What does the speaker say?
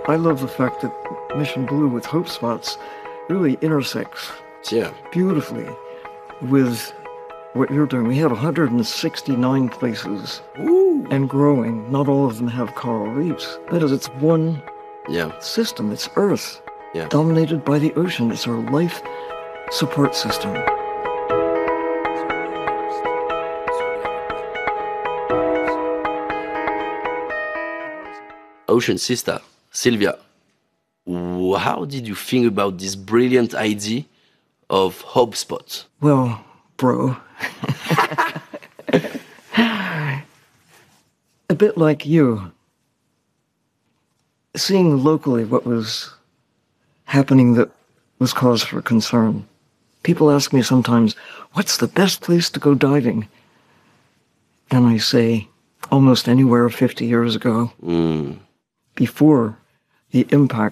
I love the fact that Mission Blue with Hope Spots really intersects beautifully with what you're doing. We have 169 places and growing. Not all of them have coral reefs. That is, it's one system. It's Earth, dominated by the ocean. It's our life support system. Ocean sister, Sylvia, how did you think about this brilliant idea of Hope Spot? Well, bro, a bit like you, seeing locally what was happening that was cause for concern. People ask me sometimes, what's the best place to go diving? And I say, almost anywhere 50 years ago. Before the impact